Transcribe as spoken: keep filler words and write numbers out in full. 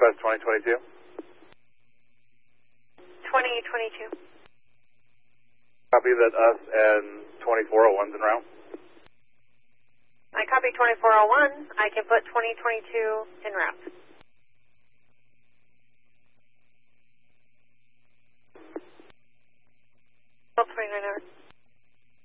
Dispatch twenty twenty-two. twenty twenty-two. Copy that us and twenty-four oh one's en route. I copy twenty-four oh one. I can put twenty twenty-two en route.